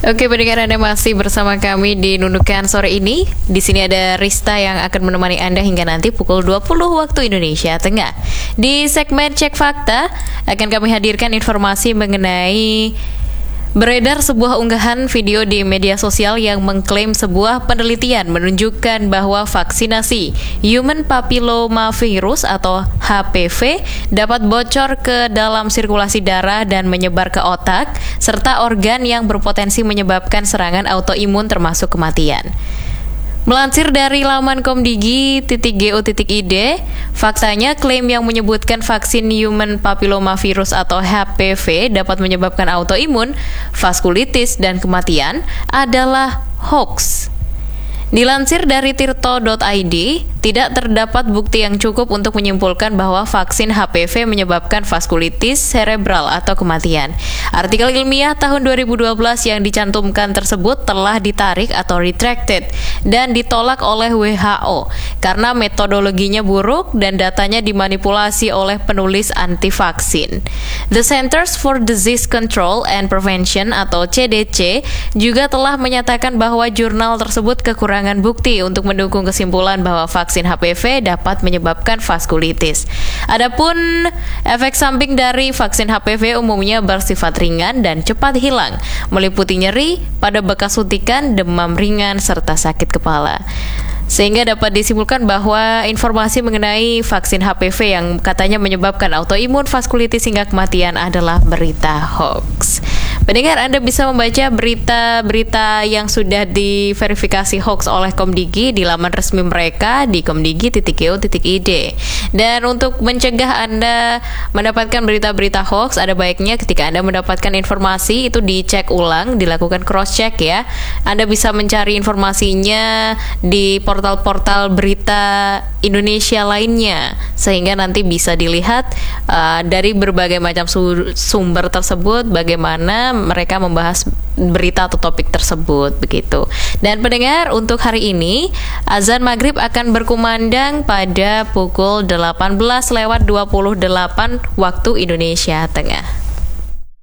Oke, pendengar, Anda masih bersama kami di Nunukan sore ini. Di sini ada Rista yang akan menemani Anda hingga nanti pukul 20 waktu Indonesia Tengah. Di segmen Cek Fakta akan kami hadirkan informasi mengenai beredar sebuah unggahan video di media sosial yang mengklaim sebuah penelitian menunjukkan bahwa vaksinasi Human Papilloma Virus atau HPV dapat bocor ke dalam sirkulasi darah dan menyebar ke otak, serta organ yang berpotensi menyebabkan serangan autoimun termasuk kematian. Melansir dari laman komdigi.go.id, faktanya klaim yang menyebutkan vaksin Human Papilloma Virus atau HPV dapat menyebabkan autoimun, vaskulitis, dan kematian adalah hoax. Dilansir dari tirto.id, tidak terdapat bukti yang cukup untuk menyimpulkan bahwa vaksin HPV menyebabkan vaskulitis cerebral atau kematian. Artikel ilmiah tahun 2012 yang dicantumkan tersebut telah ditarik atau retracted dan ditolak oleh WHO karena metodologinya buruk dan datanya dimanipulasi oleh penulis anti-vaksin. The Centers for Disease Control and Prevention atau CDC juga telah menyatakan bahwa jurnal tersebut kekurangan bukti untuk mendukung kesimpulan bahwa vaksin HPV dapat menyebabkan vaskulitis. Adapun efek samping dari vaksin HPV umumnya bersifat ringan dan cepat hilang, meliputi nyeri pada bekas suntikan, demam ringan, serta sakit kepala. Sehingga dapat disimpulkan bahwa informasi mengenai vaksin HPV yang katanya menyebabkan autoimun, vaskulitis hingga kematian adalah berita hoax. Pendengar, Anda bisa membaca berita-berita yang sudah diverifikasi hoax oleh Komdigi di laman resmi mereka di komdigi.go.id. Dan untuk mencegah Anda mendapatkan berita-berita hoax, ada baiknya ketika Anda mendapatkan informasi itu dicek ulang, dilakukan cross-check ya. Anda bisa mencari informasinya di portal-portal berita Indonesia lainnya, sehingga nanti bisa dilihat dari berbagai macam sumber tersebut bagaimana mereka membahas berita atau topik tersebut begitu. Dan pendengar, untuk hari ini azan maghrib akan berkumandang pada pukul 18:28 waktu Indonesia Tengah.